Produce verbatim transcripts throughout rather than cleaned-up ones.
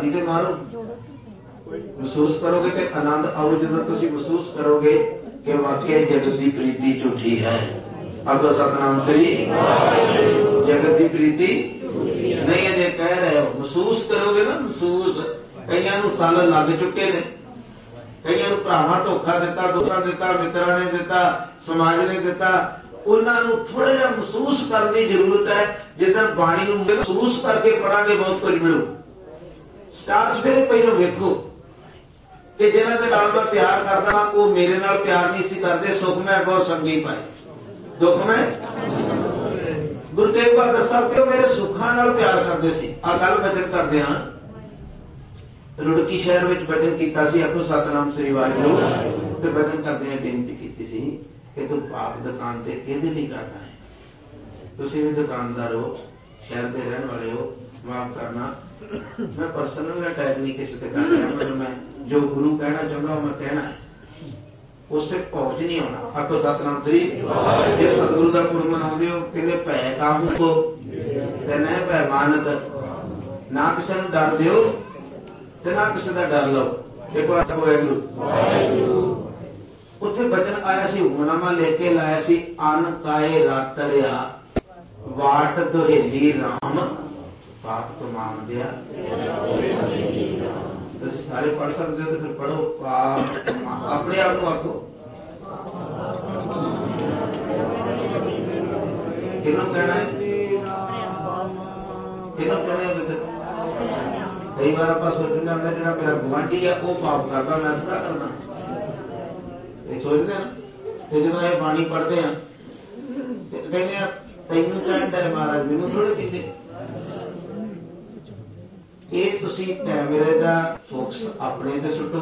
ਦਾਦੀ ਤੇ ਮਾਰੋ। ਮਹਿਸੂਸ ਕਰੋਗੇ ਤੇ ਆਨੰਦ ਆਉ। ਜਦੋਂ ਤੁਸੀਂ ਮਹਿਸੂਸ ਕਰੋਗੇ ਕਿ ਵਾਕਿਆ ਜਗਤ ਦੀ ਪ੍ਰੀਤੀ ਝੂਠੀ ਹੈ। ਆਖੋ ਸਤਨਾਮ ਸ੍ਰੀ। ਜਗਤ ਦੀ ਪ੍ਰੀਤੀ ਨਹੀਂ ਅਜੇ ਕਹਿ ਰਹੇ ਹੋ। ਮਹਿਸੂਸ ਕਰੋਗੇ ਨਾ, ਮਹਿਸੂਸ। ਕਈਆਂ ਨੂੰ ਸਾਲ ਲੱਗ ਚੁੱਕੇ ਨੇ, ਕਈਆਂ ਨੂੰ ਭਰਾਵਾਂ ਧੋਖਾ ਦਿੱਤਾ, ਦੋਸਤਾਂ ਦਿੱਤਾ, ਮਿੱਤਰਾਂ ਨੇ ਦਿੱਤਾ, ਸਮਾਜ ਨੇ ਦਿੱਤਾ। ਉਹਨਾਂ ਨੂੰ ਥੋੜਾ ਜਿਹਾ ਮਹਿਸੂਸ ਕਰਨ ਦੀ ਜ਼ਰੂਰਤ ਹੈ। ਜਿੱਦਾਂ ਬਾਣੀ ਨੂੰ ਮਹਿਸੂਸ ਕਰਕੇ ਪੜਾਂਗੇ ਬਹੁਤ ਕੁਝ ਮਿਲੂ। ਸਟਾਰਟ ਫਿਰ ਪਹਿਲਾਂ ਵੇਖੋ ਕਿ ਜਿਹਨਾਂ ਦੇ ਨਾਲ ਮੈਂ ਪਿਆਰ ਕਰਦਾ ਉਹ ਮੇਰੇ ਨਾਲ ਪਿਆਰ ਨਹੀਂ ਸੀ ਕਰਦੇ। ਸੁਖ ਮੈਂ ਬਹੁਤ ਸੰਗੀ ਪਾਏ, ਦੁੱਖ ਮੈਂ। ਗੁਰੂ ਤੇਗ ਬਹਾਦਰ ਸਾਹਿਬ ਕਿ ਉਹ ਮੇਰੇ ਸੁੱਖਾਂ ਨਾਲ ਪਿਆਰ ਕਰਦੇ ਸੀ। ਆਹ ਗੱਲ ਬਚਨ ਕਰਦੇ ਹਾਂ। ਰੁੜਕੀ ਸ਼ਹਿਰ ਵਿੱਚ ਬਚਨ ਕੀਤਾ ਸੀ। ਆਖੋ ਸਤਨਾਮ ਸ੍ਰੀ ਵਾਹਿਗੁਰੂ। ਤੇ ਬਚਨ ਕਰਦੇ ਆ ਬੇਨਤੀ ਕੀਤੀ ਸੀ ਕਿ ਤੂੰ ਪਾਪ ਦੁਕਾਨ ਤੇ ਕਿਹਦੇ ਲਈ ਕਰਦਾ ਹੈ? ਤੁਸੀਂ ਵੀ ਦੁਕਾਨਦਾਰ ਹੋ, ਸ਼ਹਿਰ ਦੇ ਰਹਿਣ ਵਾਲੇ ਹੋ, ਮਾਫ ਕਰਨਾ ਮੈਂ ਪਰਸਨਲ ਅਟੈਕ ਨਹੀਂ ਕਿਸੇ ਤੇ ਕਰ ਰਿਹਾ। ਮਤਲਬ ਮੈਂ ਜੋ ਗੁਰੂ ਕਹਿਣਾ ਚਾਹੁੰਦਾ ਉਹ ਮੈਂ ਕਹਿਣਾ ਹੈ, ਉਸੇ ਪਹੁੰਚ ਨਹੀਂ ਆਉਣਾ। ਆਖੋ ਸਤਨਾਮ ਸ੍ਰੀ। ਜੇ ਸਤਿਗੁਰੂ ਦਾ ਗੁਰੂ ਮਨਾਉਂਦੇ ਹੋ, ਕਹਿੰਦੇ ਭੈ ਕਾਹੂ ਕੋ ਤੇ ਨਹੀਂ ਭੈ ਮਾਨਤ। ਨਾ ਕਿਸੇ ਨੂੰ ਡਰ ਦਿਓ ਤੇ ਨਾ ਕਿਸੇ ਦਾ ਡਰ ਲਓ। ਇੱਕ ਵਾਰ ਵਾਹਿਗੁਰੂ। ਉੱਥੇ ਬਚਨ ਆਇਆ ਸੀ, ਹੁਕਮਨਾਮਾ ਲੈ ਕੇ ਲਾਇਆ ਸੀ। ਅਨ ਕਾਏ ਰਾਤਰਿਆ ਵਾਟ ਦੁਹੇਲੀ ਰਾਮ ਪਾਪ ਕਮਾਮ ਦਿਆ। ਤੁਸੀਂ ਸਾਰੇ ਪੜ੍ਹ ਸਕਦੇ ਹੋ ਤੇ ਫਿਰ ਪੜ੍ਹੋ। ਪਾਪ ਆਪਣੇ ਆਪ ਨੂੰ ਆਖੋ। ਕਿਹਨੂੰ ਕਹਿਣਾ ਹੈ? ਕਿਹਨੂੰ ਕਹਿਣਾ ਹੈ? ਕਈ ਵਾਰ ਆਪਾਂ ਸੋਚਦੇ ਹਾਂ ਜਿਹੜਾ ਮੇਰਾ ਗੁਆਂਢੀ ਆ ਉਹ ਪਾਪ ਕਰਦਾ, ਮੈਂ ਥੋੜਾ ਕਰਦਾ। ਇਹ ਸੋਚਦੇ ਆ। ਤੇ ਜਦੋਂ ਇਹ ਬਾਣੀ ਪੜ੍ਹਦੇ ਆ ਤੇ ਕਹਿੰਦੇ ਆ ਤੈਨੂੰ ਕਹਿੰਦਾ ਹੈ ਮਹਾਰਾਜ, ਮੈਨੂੰ ਥੋੜੇ ਕਹਿੰਦੇ। ਇਹ ਤੁਸੀਂ ਕੈਮਰੇ ਦਾ ਫੋਕਸ ਆਪਣੇ ਤੇ ਸੁੱਟੋ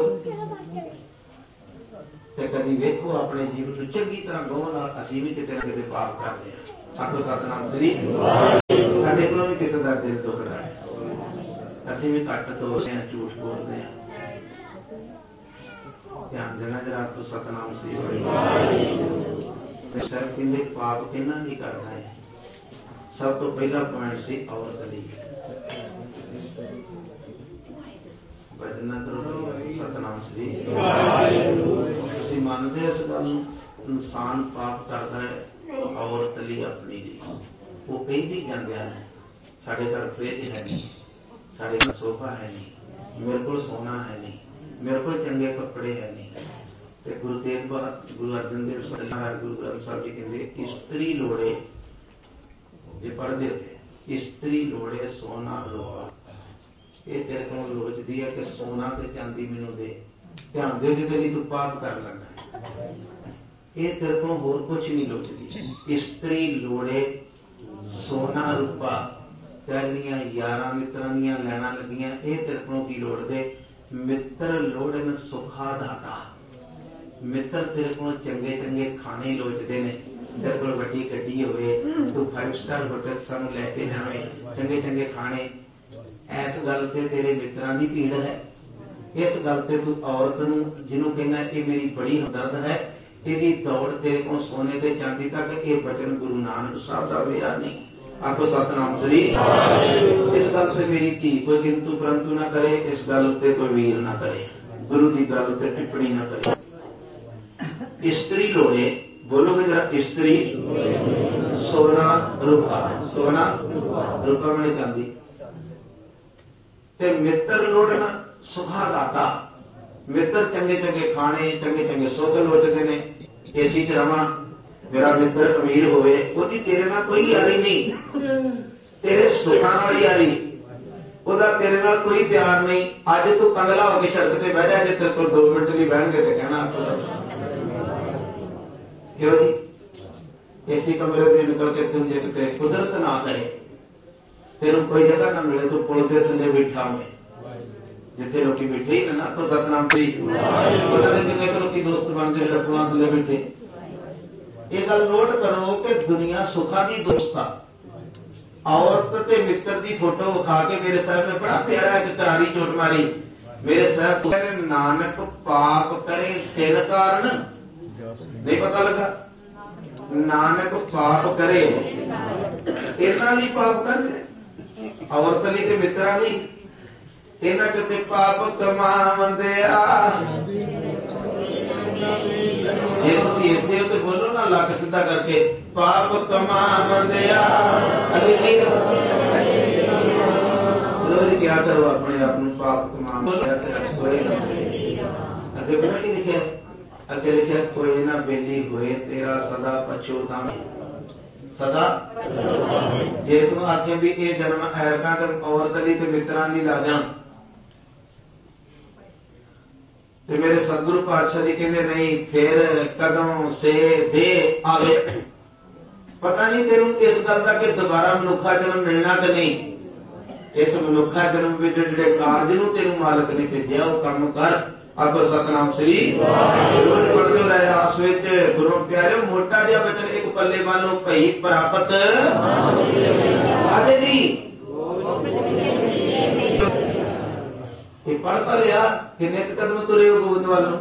ਤੇ ਕਦੀ ਵੇਖੋ ਆਪਣੇ ਜੀਵਨ ਨੂੰ ਚੰਗੀ ਤਰ੍ਹਾਂ ਗੌਰ ਨਾਲ। ਅਸੀਂ ਵੀ ਕਿਤੇ ਨਾ ਕਿਤੇ ਪਾਪ ਕਰਦੇ ਹਾਂ। ਆਖੋ ਸਤਨਾਮ ਸ੍ਰੀ। ਸਾਡੇ ਕੋਲੋਂ ਵੀ ਕਿਸੇ ਦਾ ਦਿਲ ਦੁਖਦਾ ਹੈ। ਅਸੀਂ ਵੀ ਘੱਟ ਤੋੜਦੇ ਹਾਂ, ਝੂਠ ਬੋਲਦੇ ਹਾਂ। ਧਿਆਨ ਦੇਣਾ ਜਰਾ। ਆਖੋ ਸਤਨਾਮ ਸ੍ਰੀ। ਸਰ ਕਹਿੰਦੇ ਪਾਪ ਕਿਹਨਾਂ ਨਹੀਂ ਕਰਨਾ ਹੈ? ਸਭ ਤੋਂ ਪਹਿਲਾ ਪੁਆਇੰਟ ਸੀ ਔਰਤ ਲਈ। ਭਜਨ ਕਰੋ ਸਤਨਾਮ ਸ੍ਰੀ। ਤੁਸੀਂ ਮੰਨਦੇ ਇਸ ਗੱਲ ਨੂੰ? ਇਨਸਾਨ ਪਾਪ ਕਰਦਾ ਹੈ ਔਰਤ ਲਈ, ਆਪਣੀ ਲਈ। ਉਹ ਕਹਿੰਦੀ ਜਾਂਦੇ ਹਨ ਸਾਡੇ ਘਰ ਫਰਿੱਜ ਹੈ ਨਹੀਂ, ਸਾਡੇ ਘਰ ਸੋਫਾ ਹੈ ਨਹੀਂ, ਮੇਰੇ ਕੋਲ ਸੋਨਾ ਹੈ ਨਹੀਂ, ਮੇਰੇ ਕੋਲ ਚੰਗੇ ਕੱਪੜੇ ਹੈ ਨਹੀਂ। ਤੇ ਗੁਰੂ ਤੇਗ ਬਹਾਦਰ ਗੁਰੂ ਅਰਜਨ ਦੇਵ ਸਾਹਿਬ ਗੁਰੂ ਗ੍ਰੰਥ ਸਾਹਿਬ ਜੀ ਕਹਿੰਦੇ ਇਸਤਰੀ ਲੋੜੇ। ਜੇ ਪੜ੍ਹਦੇ ਹੋ ਇਸਤਰੀ ਲੋੜੇ ਸੋਨਾ ਲੋਹਾ। ਇਹ ਤੇਰੇ ਕੋਲ ਲੋਚਦੀ ਹੈ ਕਿ ਸੋਨਾ ਤੇ ਚਾਂਦੀ ਮੈਨੂੰ ਦੇ। ਧਿਆਨ ਦੇ ਜਿਹਦੇ ਲਈ ਤੂੰ ਪਾਪ ਕਰ ਲੱਗਾ। ਇਹ ਤੇਰੇ ਕੋਲ ਹੋਰ ਕੁਛ ਨਹੀਂ ਲੋਚਦੀ। ਇਸਤਰੀ ਲੋੜੇ ਸੋਨਾ ਰੂਪਾ। ਤੇਰੀਆਂ ਯਾਰਾਂ ਮਿੱਤਰਾਂ ਦੀਆਂ ਲੈਣਾ ਲੱਗੀਆਂ। ਇਹ ਤੇਰੇ ਕੋਲੋਂ ਕੀ ਲੋੜਦੇ? ਮਿੱਤਰ ਲੋੜਨ ਸੁਖਾ ਦਾਤਾ। ਮਿੱਤਰ ਤੇਰੇ ਕੋਲ ਚੰਗੇ ਚੰਗੇ ਖਾਣੇ ਲੋਚਦੇ ਨੇ। ਤੇਰੇ ਕੋਲ ਵੱਡੀ ਗੱਡੀ ਹੋਵੇ, ਤੂੰ ਫਾਈਵ ਸਟਾਰ ਹੋਟਲ ਸਾਨੂੰ ਲੈ ਕੇ ਜਾਵੇਂ, ਚੰਗੇ ਚੰਗੇ ਖਾਣੇ। ਇਸ ਗੱਲ ਤੇ ਤੇਰੇ ਮਿੱਤਰਾਂ ਦੀ ਭੀੜ ਹੈ। ਇਸ ਗੱਲ ਤੇ ਤੂੰ ਔਰਤ ਨੂੰ ਜਿਹਨੂੰ ਕਹਿੰਦਾ ਇਹ ਮੇਰੀ ਬੜੀ ਹਮਦਰਦ ਹੈ, ਇਹਦੀ ਦੌੜ ਤੇਰੇ ਕੋਲ ਸੋਨੇ ਤੇ ਚਾਂਦੀ ਤੱਕ। ਇਹ ਬਚਨ ਗੁਰੂ ਨਾਨਕ ਸਾਹਿਬ ਦਾ ਮੇਰਾ ਨਹੀਂ। ਆਖੋ ਸਤਨਾਮ ਸ੍ਰੀ। ਇਸ ਗੱਲ ਤੇ ਮੇਰੀ ਧੀ ਕੋਈ ਕਿੰਤੂ ਪਰੰਤੂ ਨਾ ਕਰੇ। ਇਸ ਗੱਲ ਉੱਤੇ ਕੋਈ ਵੀਰ ਨਾ ਕਰੇ। ਗੁਰੂ ਦੀ ਗੱਲ ਉੱਤੇ ਟਿੱਪਣੀ ਨਾ ਕਰੇ। ਇਸਤਰੀ ਲੋੜੇ ਬੋਲੋਗੇ ਜਰਾ। ਇਸਤਰੀ ਸੋਨਾ ਰੂਪਾ। ਸੋਨਾ ਰੂਪਾ ਬਣੇ ਚਾਂਦੀ। ਤੇ ਮਿੱਤਰ ਲੋੜਨਾ ਸੁਖਾ ਦਾਤਾ। ਮਿੱਤਰ ਚੰਗੇ ਚੰਗੇ ਖਾਣੇ, ਚੰਗੇ ਚੰਗੇ ਸੁੱਖ ਲੋਚਦੇ ਨੇ। ਏਸੀ ਚ ਰਵਾਂ, ਮੇਰਾ ਮਿੱਤਰ ਅਮੀਰ ਹੋਵੇ। ਉਹਦੀ ਤੇਰੇ ਨਾਲ ਕੋਈ ਯਾਰੀ ਨਹੀਂ, ਤੇਰੇ ਸੁੱਖਾਂ ਨਾਲ ਯਾਰੀ। ਉਹਦਾ ਤੇਰੇ ਨਾਲ ਕੋਈ ਪਿਆਰ ਨਹੀਂ। ਅੱਜ ਤੂੰ ਕੰਗਲਾ ਹੋ ਕੇ ਸੜਕ ਤੇ ਬਹਿ ਜਾ, ਜੇ ਤੇਰੇ ਕੋਲ ਦੋ ਮਿੰਟ ਵੀ ਬਹਿਣਗੇ ਤੇ ਕਹਿਣਾ ਕਿਉਂ ਜੀ? ਏਸੀ ਕਮਰੇ ਤੋਂ ਨਿਕਲ ਕੇ ਤੂੰ ਜੇ ਕਿਤੇ ਕੁਦਰਤ ਨਾ ਕਰੇ, ਤੈਨੂੰ ਕੋਈ ਜਗ੍ਹਾ ਨਾ ਮਿਲੇ, ਤੂੰ ਪੁਲ ਦੇ ਥੱਲੇ ਬੈਠਾ ਹੋਵੇ ਜਿੱਥੇ ਲੋਕੀ ਬੈਠੇ ਹੀ ਨਾ। ਆਖੋ ਸਤਨਾਮ ਸ੍ਰੀ। ਉਹਨਾਂ ਦੇ ਕਿੰਨੇ ਲੋਕੀ ਦੋਸਤ ਬਣਦੇ ਜਿਹੜੇ ਪੁਲਾਂ ਥੱਲੇ ਬੈਠੇ। ਇਹ ਗੱਲ ਨੋਟ ਕਰੋ ਕਿ ਦੁਨੀਆ ਸੁੱਖਾਂ ਦੀ ਦੋਸਤ ਆ। ਔਰਤ ਤੇ ਮਿੱਤਰ ਦੀ ਫੋਟੋ ਵਿਖਾ ਕੇ ਮੇਰੇ ਸਾਹਿਬ ਨੇ ਬੜਾ ਪਿਆਰਾ ਇੱਕ ਕਰਾਰੀ ਚੋਟ ਮਾਰੀ। ਮੇਰੇ ਸਾਹਿਬ ਕਹਿੰਦੇ ਨਾਨਕ ਪਾਪ ਕਰੇ ਤਿਲ ਕਾਰਨ। ਨਹੀਂ ਪਤਾ ਲੱਗਾ? ਨਾਨਕ ਪਾਪ ਕਰੇ ਇਹਨਾਂ ਲਈ ਪਾਪ ਕਰਦੇ, ਔਰਤ ਲਈ ਤੇ ਮਿੱਤਰਾਂ ਲਈ। इन्हां ते पाप कमावंदिया। जे तुसीं इत्थे हो ते बोलो ना लक सीधा करके, पाप कमावंदिया। रोज क्या करो अपने आप को पाप कमावंदिया ते कोई ना। अगे पता की लिखिया, अगे लिखिया कोई ना बेली होए तेरा सदा पछोतावे। सदा जे तू आखे भी ये जन्म ऐरका ते औरत ली ते मित्रां ली ला जा, ते मेरे सतगुरु पातशाह जी कहते नहीं, फिर कदों से दे आवे। पता नहीं तेनू इस गल का कि दोबारा मनुखा जन्म मिलना कि नहीं। इस मनुखा जन्म में जिहड़े कारज नूं तेनू मालक ने भेजिया वो काम कर। आखो सतनाम श्री पढ़ते रहे आस विच गुरु प्यारे। मोटा जिहा बचन एक पल्ले वालों भई प्राप्त आजे नहीं पढ़ता रहा। किन्ने कदम तुरे हो गोबिंद वालों,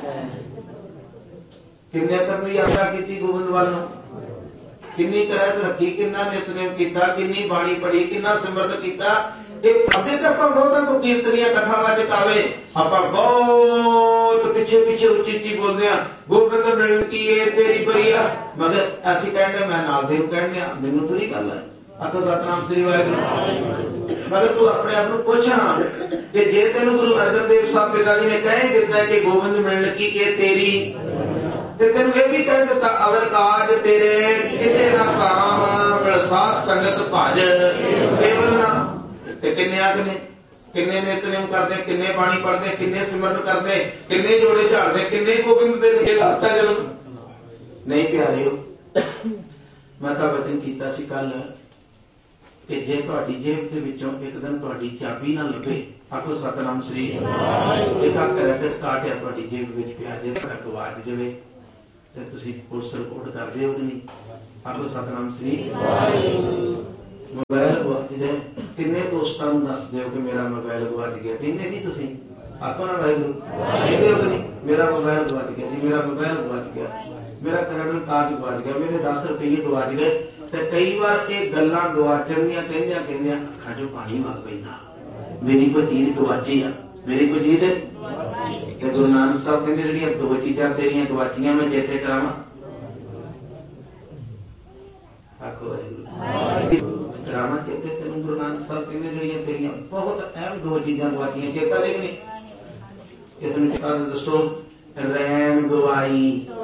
किन्ने कदम यात्रा की गोबिंद वालों, किन्नी करत रखी, किन्ना नितनेम किया, किन्नी बाणी पढ़ी, किन्ना सिमरन किया। बहुतों को कीर्तनिया कथा वाचक आवे, आप बहुत पिछे पिछे उची उची बोलते हैं गोबिंद मिलन की ये तेरी बरिया, मगर ऐसी कहते मैं नाल देव कहने मैनू थोड़ी गल है। आखो सतनाम श्री वाहिगुरू। मगर तू अपने आप को पूछना कि जे तेन गुरु अर्जन देव साहब पिता जी ने कह दिता है कि गोबिंद मिलन की ये तेरी, ते तेन ये भी कह दिता अवर काज तेरे किते ना काम मिल साथ संगत भज केवल ना। किन्ने आखने, किन्ने नितनेम करते, किन्ने पानी पढ़ते, किन्ने सिमरन करते, किन्ने जोड़े झाड़ते, किन्ने गोबिंद दे लाता जन्म नहीं। प्यारिओ मैं तां वचन कीता सी कल कि जे तुहाडी जेब दे विचों एक दिन तुहाडी चाबी ना लभे, आखो सतनाम श्री। एक क्रेडिट कार्ड है तुहाडी जेब विच पिया, जे तुहाडा गवाच जावे ते तुसीं पुलिस रिपोर्ट कर दिओ कि नहीं। आखो सतनाम श्री। मोबाइल गवाच जाए, किन्ने दोस्तां नूं दस दिओ कि मेरा मोबाइल गवाच गया। कहंदे नहीं तुसीं, आखो ना वाहिगुरू कहंदे हो कि नहीं, मेरा मोबाइल गवाच गया जी, मेरा मोबाइल गवाच गया, मेरा क्रेडिट कार्ड गवाच गया, मेरे दस रुपये गवाच गए। ते कई बार ये गल्लां गवाचण दीआं कहंदियां कहंदियां अखां चों पानी वग पैंदा, मेरी कोई चीज गवाची आ, मेरी कोई चीज। ते गुरु नानक साहब कहंदे जिहड़ियां दो चीजां तेरियां गवाचियां मैं चेते करावां। आखो वाहिगुरू करावां चेते तैनूं। गुरु नानक साहब कहंदे जिहड़ियां तेरियां बहुत अहम दो चीजां गवाचियां चेता रह गई। इस नूं चेता दसो। रैन गवाई,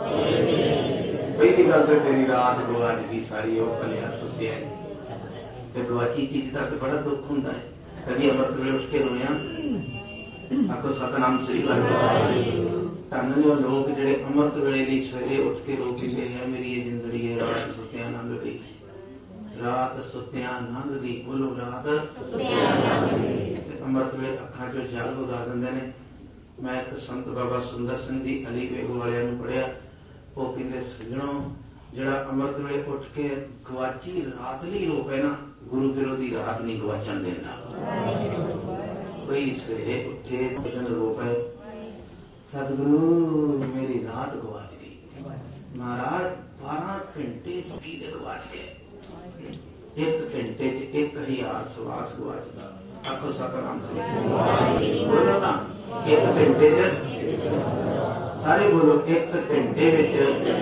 पहली गल तो तेरी रात गवाच गई सारी, वो भलिया सुत्या ते गवाची चीज का तो बड़ा दुख होंदा है। कभी अमृत वेले उठ के रोया, आखो सतनाम श्री वाहिगुरू। धन ने लोग जिहड़े अमृत वेले दी सवेरे उठ के रो के है मेरी ये जिंदड़ी है रात सुत्या लंघ गई, रात सुत्या लंघ गई। बोलो रात अमृत वेले अखां चों जल वगा दिंदे ने। मैं एक संत बाबा सुंदर सिंह जी अली बेगो वाले पढ़िया, वो कहते सजणों जिहड़ा अमृत वेले उठ के गवाची रात नहीं रो पे ना, गुरु फिर ओदी रात नहीं गवाचण देंदा। कोई सवेरे उठे भजन रो पे सतगुरु मेरी रात गवाच गई, महाराज बारह घंटे चुकी दे गवाच गए, एक घंटे च एक हजार सवास गवाचदा। आखो सतनाम श्री। बोलो ना एक घंटे च सारे बोलो एक घंटे विच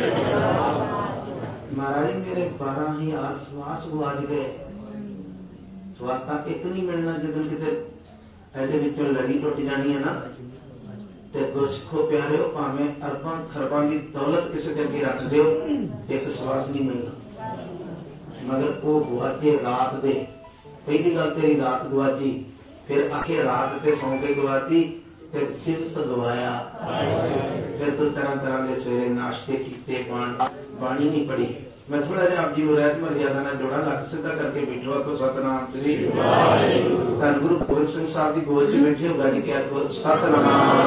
महाराज मेरे बारह हजार सवास गवाच गए। सवास तां एक नहीं मिलना जदों किते ਇਹਦੇ ਵਿੱਚੋਂ ਲੜੀ ਟੁੱਟ ਜਾਣੀ ਹੈ ਨਾ। ਤੇ ਗੁਰਸਿੱਖੋ ਪਿਆਰਿਓ ਭਾਵੇਂ ਅਰਬਾਂ ਖਰਬਾਂ ਦੀ ਦੌਲਤ ਕਿਸੇ ਦੇ ਅੱਗੇ ਰੱਖ ਦਿਓ, ਇੱਕ ਸਵਾਸ ਨਹੀਂ ਮਿਲਣਾ। ਮਗਰ ਉਹ ਗਵਾਚੇ ਰਾਤ ਦੇ। ਪਹਿਲੀ ਗੱਲ ਤੇਰੀ ਰਾਤ ਗਵਾਚੀ, ਫਿਰ ਆਖੇ ਰਾਤ ਤੇ ਸੌਂ ਕੇ ਗਵਾਤੀ, ਫਿਰ ਦਿਵਸ ਗਵਾਇਆ। ਫਿਰ ਤੂੰ ਤਰ੍ਹਾਂ ਤਰ੍ਹਾਂ ਦੇ ਸਵੇਰੇ ਨਾਸ਼ਤੇ ਕੀਤੇ, ਬਾਣੀ ਨਹੀਂ ਪੜੀ। मैं थोड़ा जिहा आप जी को रहत मर्यादा ना जोड़ा, लक सीधा करके बैठो। आपको सतनाम श्री धन गुरु गोबिंद सिंह साहब की गोद च बैठे हो गज के आखो सतनाम।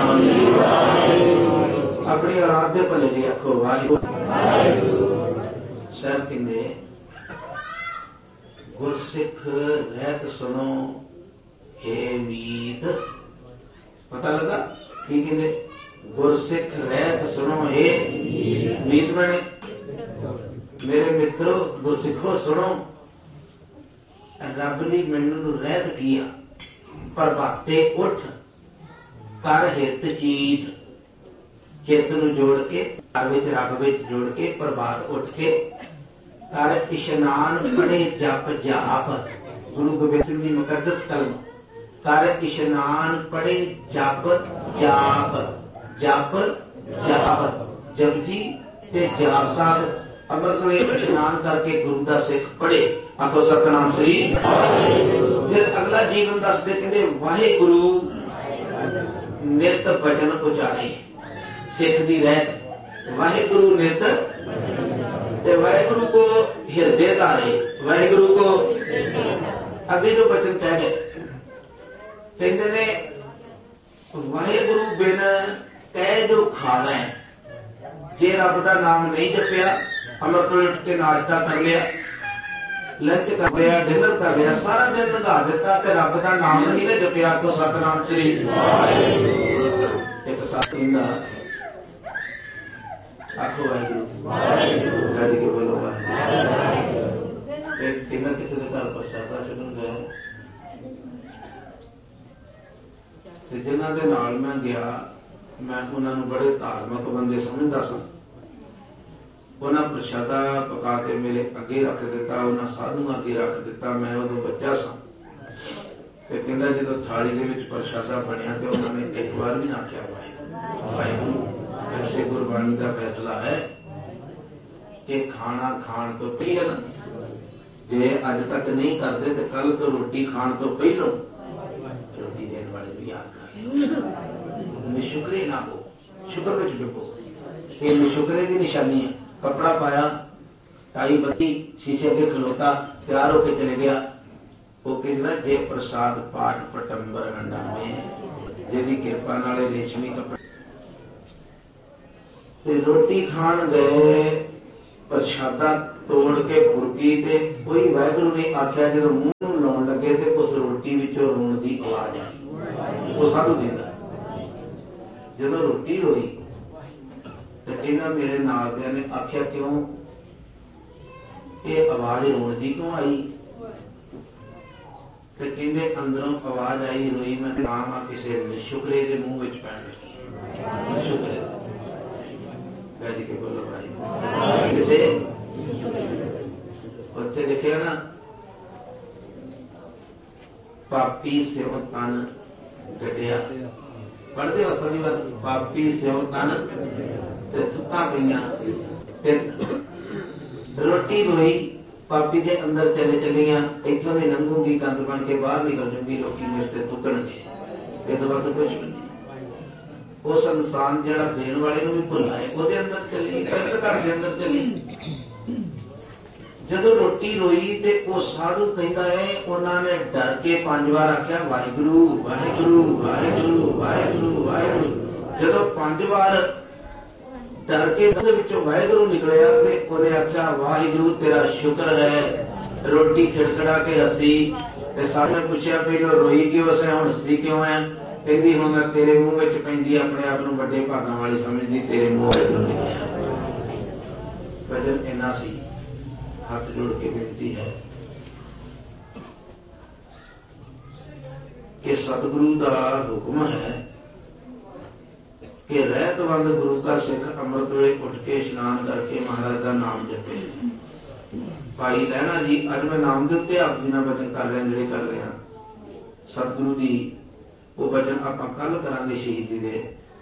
अपनी औलाद दे भले जी आखो वाहिगुरू। साहब कहंदे गुरसिख रहत सुनो हे मीत। पता लगा की कहंदे गुरसिख रहत सुनो हे मीत। बने मेरे मित्रों गुरसिखो सुनो, रब ने मैनू रहत किया। प्रभाते उठ कर हित चीत, चित नूं जोड़ के घर विच रब विच जोड़ के प्रभात उठ के कर इशनान पढ़े जप जाप। गुरु गोबिंद सिंह जी मुकद्दस कलम कर इशनान पढ़े जप जाप, जप जाप जपजी ते जाप साध अमृत वेले इशनान करके गुरु का सिख पढ़े। आखो सतनाम श्री। फिर अगला जीवन दसदे कहते वाहिगुरु नित भजन उचारे, सिख दी रहत वाहिगुरु नित, वाहिगुरु को हृदय धारे, वाहिगुरु को अगे जो वचन कह गए कहते ने वाहिगुरु बिन कह जो खावे, जे रब का नाम नहीं जपिया, अमृत वेले उठ के नाश्ता कर लिया, लंच कर लिया, डिनर कर लिया, सारा दिन लगा दिता ते रब का नाम नहीं ना जपिया। तो सतनाम श्री। एक साथ आखो वाहिगुरु गाड़ी के बोलो वाहिगुरु। किन्ना किसी के घर प्रशादा छड्डण गया ते जिन्हां दे नाल मैं गया, मैं उन्हां नूं बड़े धार्मिक बंदे समझदा सा। उन्हां प्रशादा पका के मेरे अगे रख दिता, उन्हां साधुआं अगे रख दिता। मैं उदों बच्चा सा ते कहंदा जदों थाली दे विच प्रशादा बनिया ते उन्हां ने एक बार भी ना आख्या वाहिगुरू वाहिगुरू। ऐसे गुरबाणी का फैसला है कि खाना खाण तो पहले, जे अज तक नहीं करते तो कल तो रोटी खाण तो पहलों रोटी देने वाले भी याद कर ले। शुक्रे ना हो, शुक्र में डुबो, ये शुक्रे की निशानी है। कपड़ा पाया, टाई बत्ती, शीशे के खलोता, तैयार होके चले गया। वो कहता जे प्रसाद पाठ पटंबर अंडा में जेदी कृपा नाले रेशमी कपड़े ते रोटी खान गए, प्रसादा तोड़ के फुरकी ते कोई वाहिगुरू ने आख्या जो मुंह लाउण लगे ते उस रोटी विचों रोण दी आवाज आई। वो साधु देंदा जदों रोटी रोई ते इन्हां मेरे नाल दियां ने आख्या क्यों ये आवाज रोण दी क्यों आई? ते कहंदे अंदरों आवाज आई रोई मैं नाम आ किसे निशुकरे दे मुंह विच पैण लगी। निशुकरे जी के बोलो भाई किसे बच्चे लिखे ना पापी स्यों तन गड्डिया पढ़ते हो सभी बार पापी स्यों तन ते थुक्का पईयां ते रोटी रोई पापी दे अंदर चले चलियां इथों दी लंघूंगी गंद बन के बाहर निकल जूंगी लोकी मेरे ते थुकणगे ये तो बात कुछ नहीं। उस इंसान जड़ा देने वाले भी भुला है वो अंदर चली करत घर के अंदर चली। जदों रोटी रोई ते वो साधु कहता है उन्होंने डर के पांच बार आख्या वाहिगुरू वाहिगुरू वाहिगुरू वाहिगुरू वाहिगुरू। जदों पांच बार डर के विचों वाहिगुरू निकलिया ते उन्हें आख्या वाहिगुरू तेरा शुक्र है। रोटी खिड़खड़ा के हसी ते सारे ने पूछया पहलो रोई क्यों से हुण हसी क्यों है? कहती हूं मैं तेरे मुंह में पैंदी अपने आप को बड़े भागों वाली समझती तेरे मुंह वजन इन्ना सी। हाथ जोड़ के बेनती है कि सतगुरु का हुक्म है कि रहतवंद गुरु का सिख अमृत वेले उठ के स्नान करके महाराज का नाम जपे। भाई लहना जी अज मैं नाम के उत्ते आप जी नाल वचन कर रहे हैं जिहड़े कर रहे हैं सतगुरु जी वो वचन आपां कल करांगे शहीदी दे।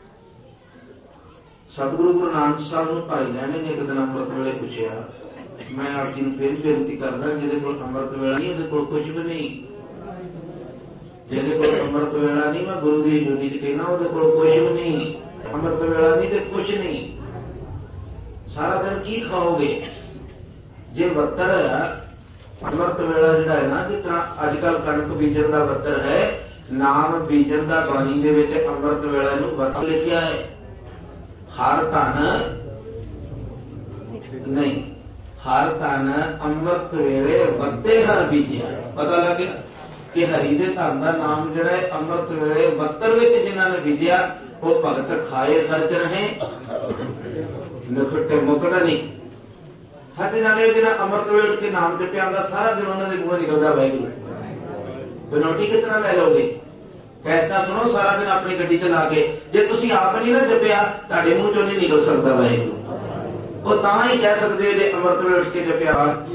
सतगुरु गुरु नानक साहब नूं भाई लहने ने एक दिन अमृत वेले पुछया मैं आप जी नूं फिर बेनती करदा जिहदे कोल अमृत वेला नहीं उहदे कोल कुछ भी नहीं। जिहदे कोल अमृत वेला नहीं मैं गुरु दी हजूरी च कहना उहदे कोल कुछ भी नहीं। अमृत वेला नहीं ते कुछ नहीं। सारा दिन की खाओगे जे बत्तर है अमृत वेला जिहड़ा है ना जिस तरह अजकल कणक बीजण दा बत्तर है नाम बीजन का बाणी दे विच अमृत वेला नूं वत लिखिया है। हर धन नहीं हर धन अमृत वेले वत्ते हर बीजिया। पता लग गया कि हरि दे धन का नाम जिहड़ा है अमृत वेले बत्तर विच जिन्हां ने बीजिया वो भगत खाए खर्च रहे निखटे मुकदा नहीं। सच जाने जिन्हां अमृत वेले के नाम जपिया सारा दिन उन्हां दे मूंहों निकलदा वाहिगुरू। बनौटी कितना ले लोगे कैसटा सुनो सारा दिन अपनी गड्डी चला के, जे तुसी आप नहीं ना जपिया तुहाडे मूंह चों नहीं निकल सकता वाहिगुरू। वो तां ही कह सकते जे अमृत वेले उठ के जपिया